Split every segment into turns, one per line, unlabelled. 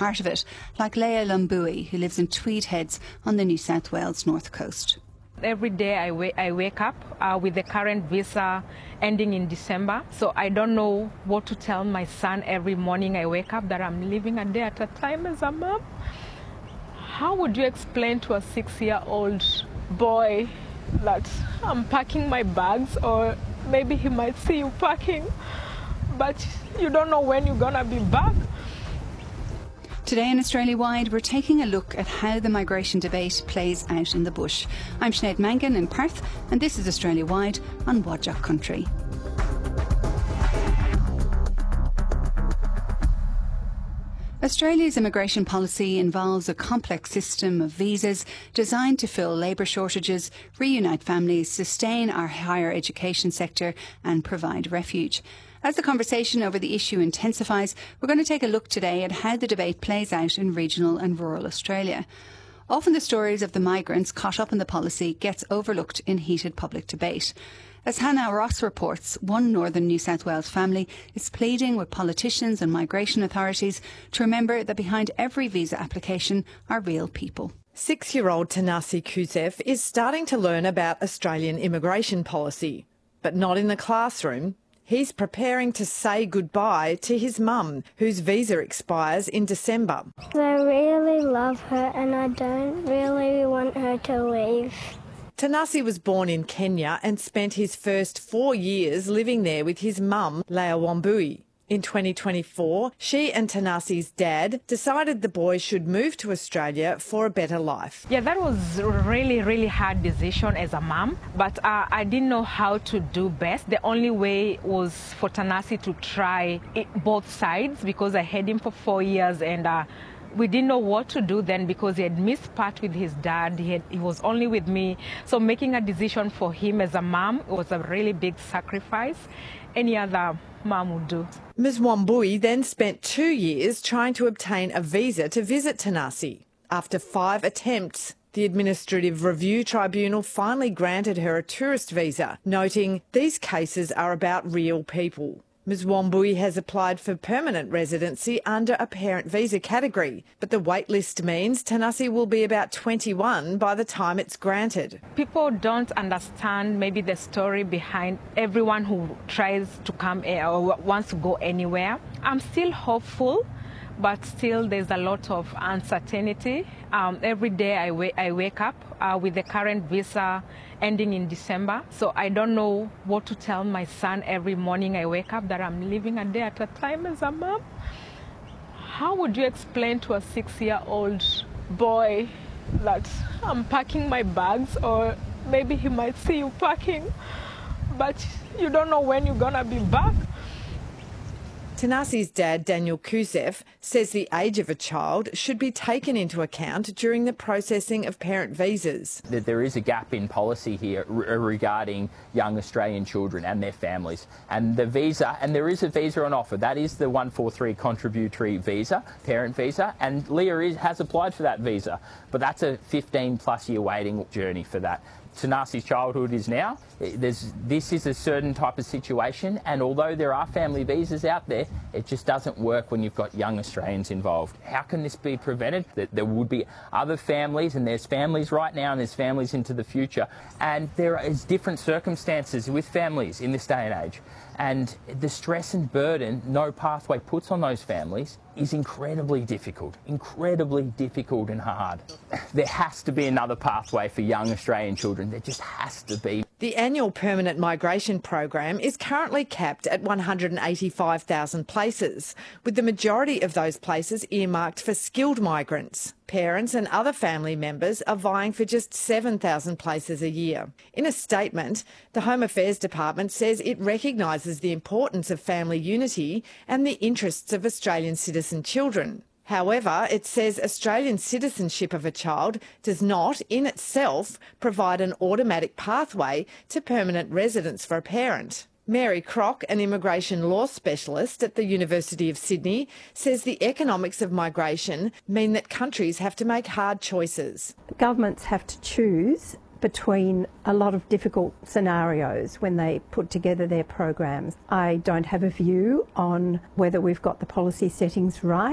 part of it, like Leah Lumbui, who lives in Tweed Heads on the New South Wales North Coast.
Every day I wake up with the current visa ending in December, so I don't know what to tell my son every morning I wake up, that I'm living a day at a time as a mom. How would you explain to a 6-year-old boy that I'm packing my bags, or maybe he might see you packing, but you don't know when you're gonna be back?
Today in Australia Wide, we're taking a look at how the migration debate plays out in the bush. I'm Sinead Mangan in Perth, and this is Australia Wide on Wadjuk Country. Australia's immigration policy involves a complex system of visas designed to fill labour shortages, reunite families, sustain our higher education sector and provide refuge. As the conversation over the issue intensifies, we're going to take a look today at how the debate plays out in regional and rural Australia. Often the stories of the migrants caught up in the policy gets overlooked in heated public debate. As Hannah Ross reports, one northern New South Wales family is pleading with politicians and migration authorities to remember that behind every visa application are real people.
6-year-old Tanasi Kusef is starting to learn about Australian immigration policy, but not in the classroom. He's preparing to say goodbye to his mum, whose visa expires in December.
I really love her and I don't really want her to leave.
Tanasi was born in Kenya and spent his first 4 years living there with his mum, Leah Wambui. In 2024, she and Tanasi's dad decided the boy should move to Australia for a better life.
Yeah, that was a really hard decision as a mom, but I didn't know how to do best. The only way was for Tanasi to try both sides, because I had him for 4 years and we didn't know what to do then, because he had missed part with his dad. He was only with me. So making a decision for him as a mom was a really big sacrifice. Any other mom would do.
Ms Wambui then spent 2 years trying to obtain a visa to visit Tanasi. After 5 attempts, the Administrative Review Tribunal finally granted her a tourist visa, noting these cases are about real people. Ms Wambui has applied for permanent residency under a parent visa category, but the waitlist means Tanasi will be about 21 by the time it's granted.
People don't understand maybe the story behind everyone who tries to come or wants to go anywhere. I'm still hopeful, but still there's a lot of uncertainty. Every day I wake up with the current visa ending in December, so I don't know what to tell my son every morning I wake up, that I'm living a day at a time as a mom. How would you explain to a 6-year-old boy that I'm packing my bags, or maybe he might see you packing, but you don't know when you're gonna be back?
Tanasi's dad, Daniel Kusef, says the age of a child should be taken into account during the processing of parent visas.
There is a gap in policy here regarding young Australian children and their families. And the visa, and there is a visa on offer, that is the 143 contributory visa, parent visa, and Leah has applied for that visa. But that's a 15+ year waiting journey for that. Tanasi's childhood is now. This is a certain type of situation, and although there are family visas out there, it just doesn't work when you've got young Australians involved. How can this be prevented? There would be other families, and there's families right now and there's families into the future, and there is different circumstances with families in this day and age. And the stress and burden no pathway puts on those families is incredibly difficult and hard. There has to be another pathway for young Australian children. There just has to be.
The annual permanent migration program is currently capped at 185,000 places, with the majority of those places earmarked for skilled migrants. Parents and other family members are vying for just 7,000 places a year. In a statement, the Home Affairs Department says it recognises the importance of family unity and the interests of Australian citizen children. However, it says Australian citizenship of a child does not, in itself, provide an automatic pathway to permanent residence for a parent. Mary Crock, an immigration law specialist at the University of Sydney, says the economics of migration mean that countries have to make hard choices.
Governments have to choose between a lot of difficult scenarios when they put together their programs. I don't have a view on whether we've got the policy settings right.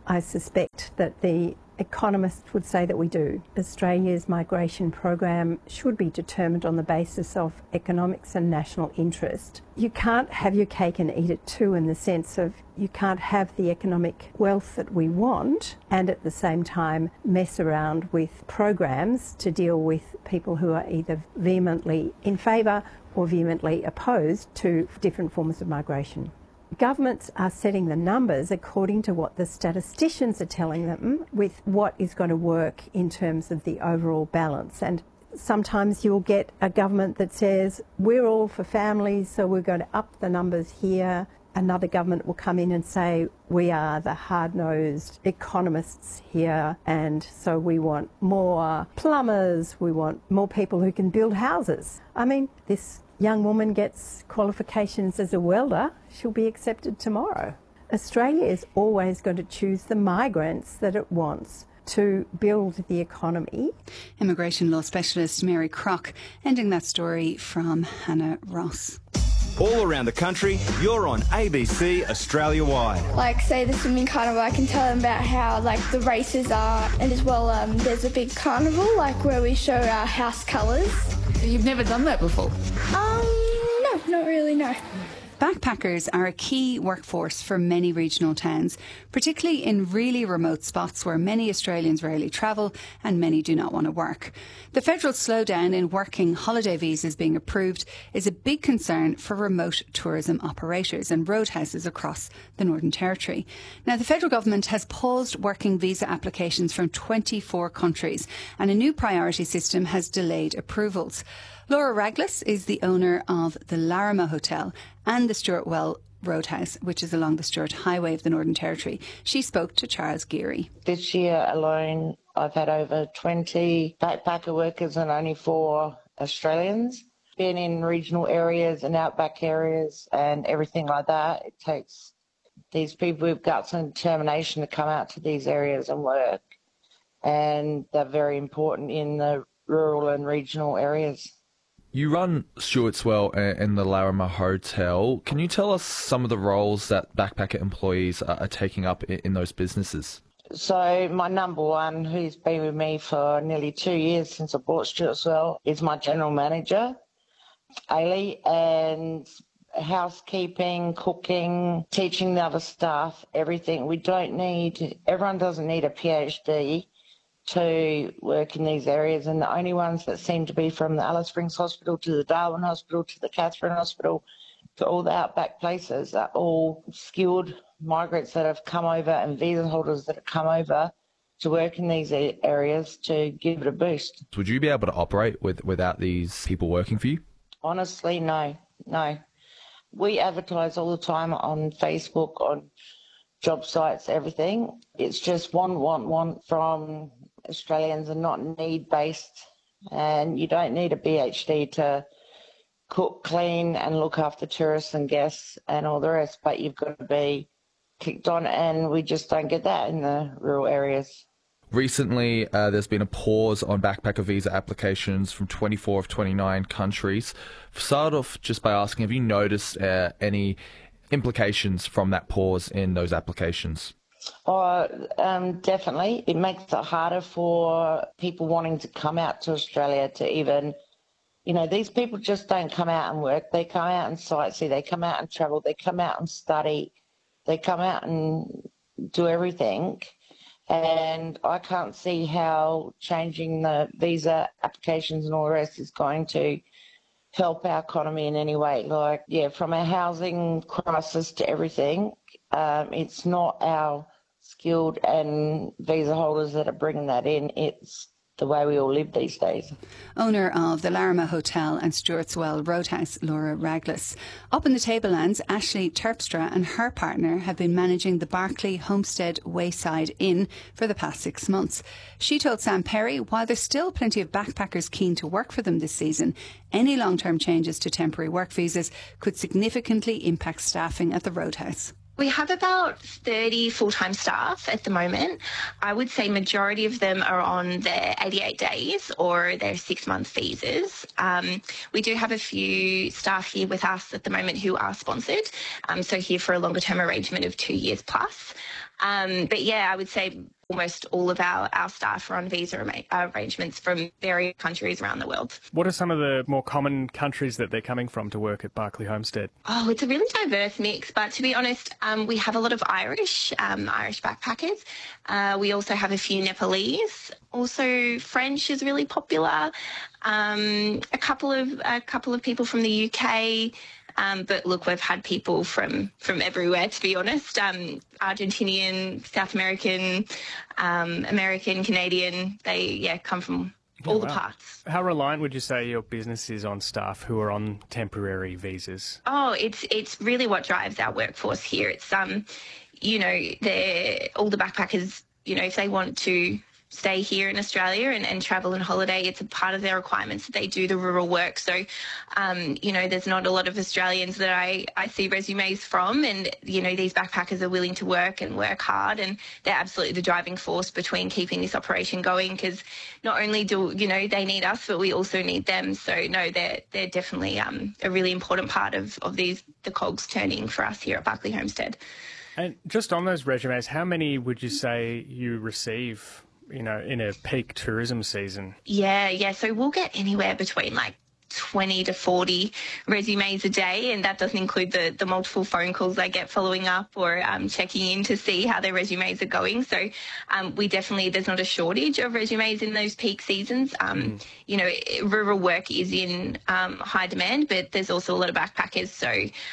I suspect that the economists would say that we do. Australia's migration program should be determined on the basis of economics and national interest. You can't have your cake and eat it too, in the sense of you can't have the economic wealth that we want and at the same time mess around with programs to deal with people who are either vehemently in favour or vehemently opposed to different forms of migration. Governments are setting the numbers according to what the statisticians are telling them with what is going to work in terms of the overall balance. And sometimes you'll get a government that says, we're all for families, so we're going to up the numbers here. Another government will come in and say, we are the hard-nosed economists here, and so we want more plumbers, we want more people who can build houses. I mean, this young woman gets qualifications as a welder, she'll be accepted tomorrow. Australia is always going to choose the migrants that it wants to build the economy.
Immigration law specialist Mary Crock, ending that story from Hannah Ross.
All around the country, you're on ABC Australia Wide.
Like, say the swimming carnival, I can tell them about how, like, the races are, and as well, there's a big carnival, like, where we show our house colours.
You've never done that before?
No, not really, no.
Backpackers are a key workforce for many regional towns, particularly in really remote spots where many Australians rarely travel and many do not want to work. The federal slowdown in working holiday visas being approved is a big concern for remote tourism operators and roadhouses across the Northern Territory. Now, the federal government has paused working visa applications from 24 countries, and a new priority system has delayed approvals. Laura Raglas is the owner of the Larrimah Hotel and the Stuart Well Roadhouse, which is along the Stuart Highway of the Northern Territory. She spoke to Charles Geary.
This year alone, I've had over 20 backpacker workers and only 4 Australians. Been in regional areas and outback areas and everything like that. It takes these people with guts and determination to come out to these areas and work. And they're very important in the rural and regional areas.
You run Stuart's Well and the Larrimah Hotel. Can you tell us some of the roles that backpacker employees are taking up in those businesses?
So my number one, who's been with me for nearly 2 years since I bought Stuart's Well, is my general manager, Ailey, and housekeeping, cooking, teaching the other staff, everything. Everyone doesn't need a PhD to work in these areas, and the only ones that seem to be from the Alice Springs Hospital to the Darwin Hospital to the Katherine Hospital to all the outback places are all skilled migrants that have come over and visa holders that have come over to work in these areas to give it a boost.
Would you be able to operate without these people working for you?
Honestly, no. We advertise all the time on Facebook, on job sites, everything. It's just want from Australians and not need-based. And you don't need a PhD to cook, clean and look after tourists and guests and all the rest, but you've got to be kicked on, and we just don't get that in the rural areas.
Recently, there's been a pause on backpacker visa applications from 24 of 29 countries. Start off just by asking, have you noticed any implications from that pause in those applications?
Definitely. It makes it harder for people wanting to come out to Australia to even, these people just don't come out and work. They come out and sightsee. They come out and travel. They come out and study. They come out and do everything. And I can't see how changing the visa applications and all the rest is going to help our economy in any way. From a housing crisis to everything, it's not our skilled and visa holders that are bringing that in. It's the way we all live these days.
Owner of the Larrimah Hotel and Stuart's Well Roadhouse, Laura Raglas. Up in the Tablelands, Ashley Terpstra and her partner have been managing the Barclay Homestead Wayside Inn for the past 6 months. She told Sam Perry, while there's still plenty of backpackers keen to work for them this season, any long-term changes to temporary work visas could significantly impact staffing at the Roadhouse.
We have about 30 full-time staff at the moment. I would say majority of them are on their 88 days or their 6-month visas. We do have a few staff here with us at the moment who are sponsored, so here for a longer-term arrangement of 2 years plus. But yeah, I would say almost all of our staff are on visa arrangements from various countries around the world.
What are some of the more common countries that they're coming from to work at Barkly Homestead?
Oh, it's a really diverse mix, but to be honest, we have a lot of Irish backpackers. We also have a few Nepalese. Also, French is really popular. A couple of people from the UK. But look, we've had people from everywhere, to be honest. Argentinian, South American, American, Canadian. They come from all the parts.
How reliant would you say your business is on staff who are on temporary visas?
Oh, it's really what drives our workforce here. It's you know, all the backpackers, you know, if they want to stay here in Australia and travel and holiday, it's a part of their requirements that they do the rural work. So, you know, there's not a lot of Australians that I see resumes from, and, you know, these backpackers are willing to work and work hard, and they're absolutely the driving force between keeping this operation going, because not only do, you know, they need us, but we also need them. So, no, they're definitely a really important part of the cogs turning for us here at Barkly Homestead.
And just on those resumes, how many would you say you receive, you know, in a peak tourism season?
Yeah. So we'll get anywhere between like 20 to 40 resumes a day, and that doesn't include the multiple phone calls I get following up or checking in to see how their resumes are going. So we definitely, there's not a shortage of resumes in those peak seasons. You know, rural work is in high demand, but there's also a lot of backpackers. So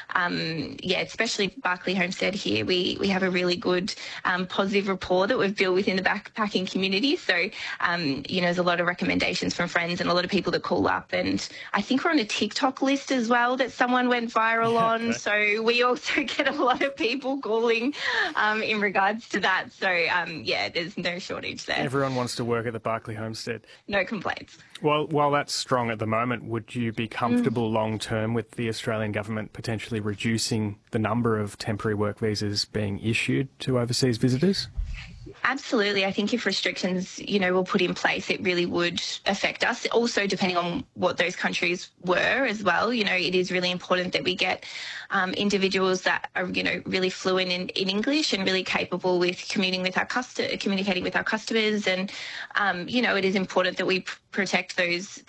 yeah, especially Barkly Homestead here, we have a really good positive rapport that we've built within the backpacking community. So you know, there's a lot of recommendations from friends and a lot of people that call up, and I think we're on a TikTok list as well that someone went viral on. So we also get a lot of people calling in regards to that. So, yeah, there's no shortage there.
Everyone wants to work at the Barkly Homestead.
No complaints.
Well, while that's strong at the moment, would you be comfortable long term with the Australian government potentially reducing the number of temporary work visas being issued to overseas visitors?
Absolutely. I think if restrictions, you know, were put in place, it really would affect us. Also, depending on what those countries were as well, you know, it is really important that we get individuals that are, you know, really fluent in English and really capable with communicating with our customers. And, you know, it is important that we protect those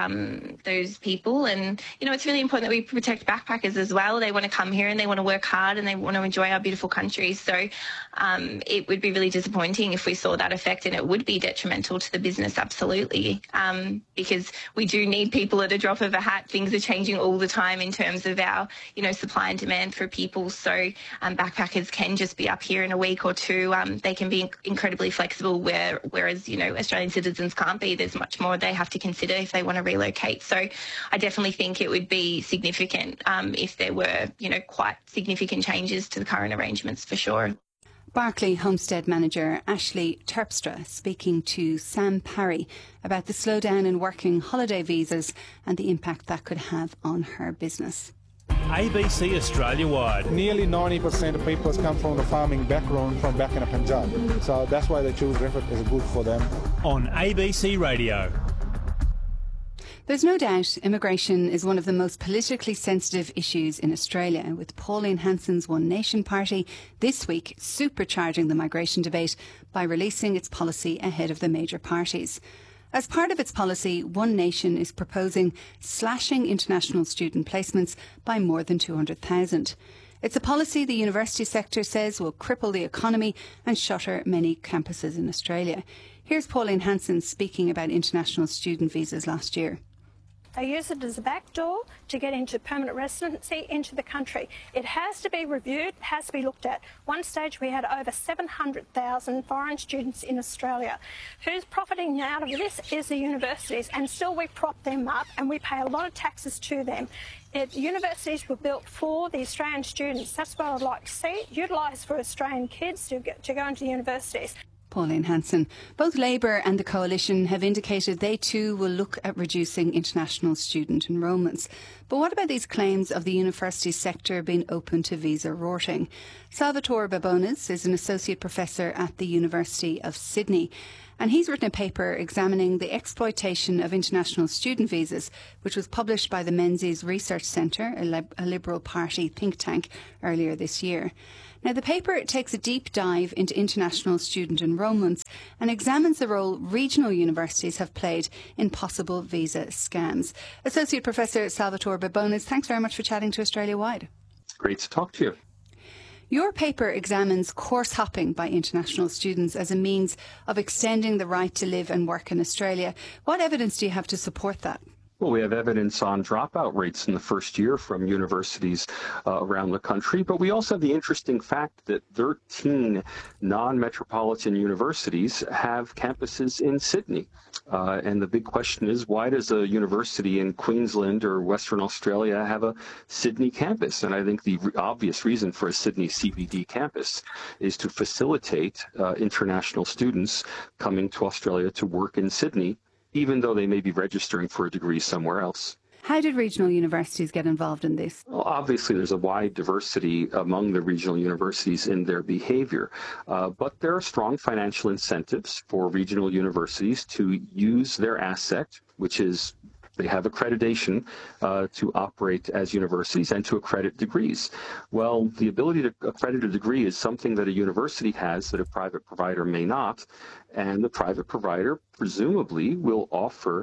people. And, you know, it's really important that we protect backpackers as well. They want to come here and they want to work hard and they want to enjoy our beautiful country. So it would be really disappointing if we saw that effect, and it would be detrimental to the business, absolutely, because we do need people at a drop of a hat. Things are changing all the time in terms of our, you know, supply and demand for people. So backpackers can just be up here in a week or two. They can be incredibly flexible, whereas, you know, Australian citizens can't be. There's much more they have to consider if they want to relocate. So I definitely think it would be significant if there were, you know, quite significant changes to the current arrangements, for sure.
Barkly Homestead Manager Ashley Terpstra speaking to Sam Parry about the slowdown in working holiday visas and the impact that could have on her business.
ABC Australia-wide.
Nearly 90% of people come from the farming background from back in Punjab. So that's why they choose Griffith as good for them.
On ABC Radio.
There's no doubt immigration is one of the most politically sensitive issues in Australia, with Pauline Hanson's One Nation party this week supercharging the migration debate by releasing its policy ahead of the major parties. As part of its policy, One Nation is proposing slashing international student placements by more than 200,000. It's a policy the university sector says will cripple the economy and shutter many campuses in Australia. Here's Pauline Hanson speaking about international student visas last year.
They use it as a backdoor to get into permanent residency into the country. It has to be reviewed, has to be looked at. One stage we had over 700,000 foreign students in Australia. Who's profiting out of this is the universities, and still we prop them up and we pay a lot of taxes to them. Universities were built for the Australian students. That's what I'd like to see, utilised for Australian kids to go into universities.
Pauline Hanson. Both Labour and the Coalition have indicated they too will look at reducing international student enrolments. But what about these claims of the university sector being open to visa rorting? Salvatore Babones is an associate professor at the University of Sydney, and he's written a paper examining the exploitation of international student visas, which was published by the Menzies Research Centre, a Liberal Party think tank, earlier this year. Now, the paper takes a deep dive into international student enrolments and examines the role regional universities have played in possible visa scams. Associate Professor Salvatore Babones, thanks very much for chatting to Australia Wide.
Great to talk to you.
Your paper examines course hopping by international students as a means of extending the right to live and work in Australia. What evidence do you have to support that?
Well, we have evidence on dropout rates in the first year from universities around the country, but we also have the interesting fact that 13 non-metropolitan universities have campuses in Sydney. And the big question is, why does a university in Queensland or Western Australia have a Sydney campus? And I think the obvious reason for a Sydney CBD campus is to facilitate international students coming to Australia to work in Sydney, even though they may be registering for a degree somewhere else.
How did regional universities get involved in this?
Well, obviously, there's a wide diversity among the regional universities in their behavior, but there are strong financial incentives for regional universities to use their asset, which is they have accreditation to operate as universities and to accredit degrees. Well, the ability to accredit a degree is something that a university has that a private provider may not, and the private provider presumably will offer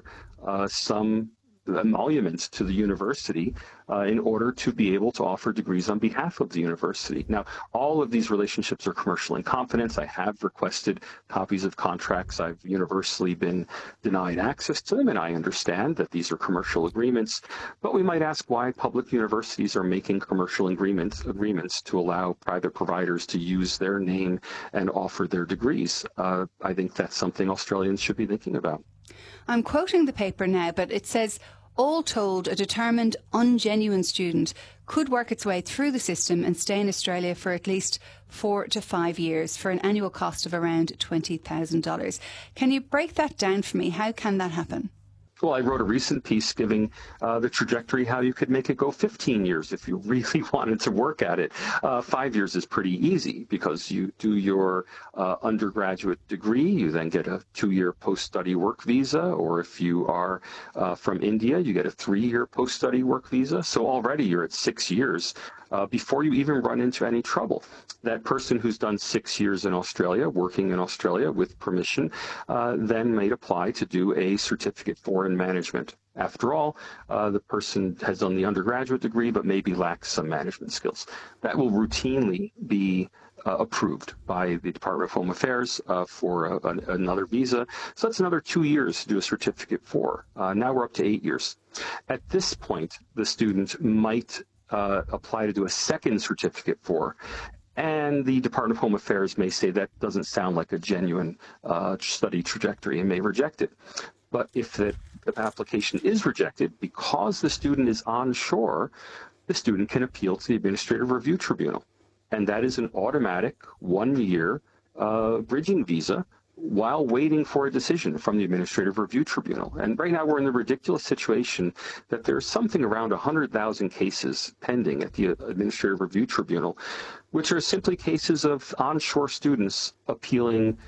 some emoluments to the university in order to be able to offer degrees on behalf of the university. Now, all of these relationships are commercial in confidence. I have requested copies of contracts. I've universally been denied access to them, and I understand that these are commercial agreements. But we might ask why public universities are making commercial agreements to allow private providers to use their name and offer their degrees. I think that's something Australians should be thinking about.
I'm quoting the paper now, but it says, all told, a determined, ungenuine student could work its way through the system and stay in Australia for at least 4 to 5 years for an annual cost of around $20,000. Can you break that down for me? How can that happen?
Well, I wrote a recent piece giving the trajectory how you could make it go 15 years if you really wanted to work at it. 5 years is pretty easy because you do your undergraduate degree, you then get a 2-year post-study work visa, or if you are from India, you get a 3-year post-study work visa. So already you're at 6 years before you even run into any trouble. That person who's done 6 years in Australia, working in Australia with permission, then may apply to do a certificate for management. After all, the person has done the undergraduate degree but maybe lacks some management skills. That will routinely be approved by the Department of Home Affairs for another visa. So that's another 2 years to do a certificate for. Now we're up to 8 years. At this point, the student might apply to do a second certificate for, and the Department of Home Affairs may say that doesn't sound like a genuine study trajectory and may reject it. But if the application is rejected because the student is onshore, the student can appeal to the Administrative Review Tribunal. And that is an automatic 1-year bridging visa while waiting for a decision from the Administrative Review Tribunal. And right now we're in the ridiculous situation that there's something around 100,000 cases pending at the Administrative Review Tribunal, which are simply cases of onshore students appealing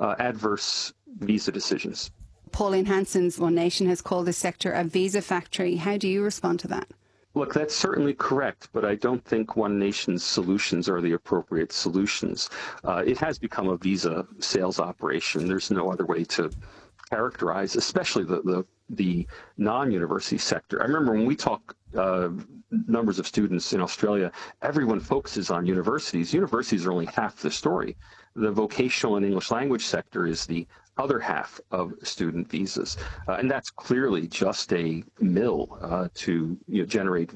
adverse visa decisions.
Pauline Hanson's One Nation has called this sector a visa factory. How do you respond to that?
Look, that's certainly correct, but I don't think One Nation's solutions are the appropriate solutions. It has become a visa sales operation. There's no other way to characterize, especially the non-university sector. I remember when we talk numbers of students in Australia, everyone focuses on universities. Universities are only half the story. The vocational and English language sector is the other half of student visas, and that's clearly just a mill to generate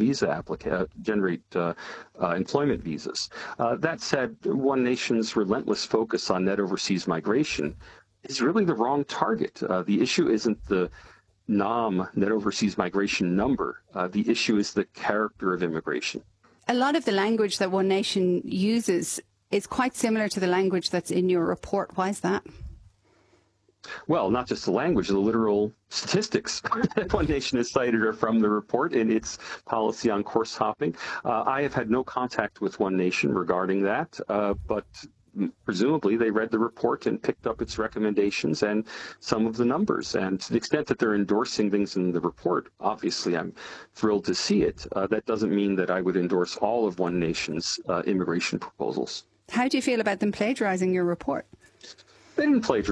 employment visas. That said, One Nation's relentless focus on net overseas migration is really the wrong target. The issue isn't the NOM, net overseas migration number. The issue is the character of immigration.
A lot of the language that One Nation uses is quite similar to the language that's in your report. Why is that?
Well, not just the language, the literal statistics that One Nation has cited are from the report in its policy on course hopping. I have had no contact with One Nation regarding that, but presumably they read the report and picked up its recommendations and some of the numbers. And to the extent that they're endorsing things in the report, obviously I'm thrilled to see it. That doesn't mean that I would endorse all of One Nation's immigration proposals.
How do you feel about them plagiarising your report?
They didn't plagiarize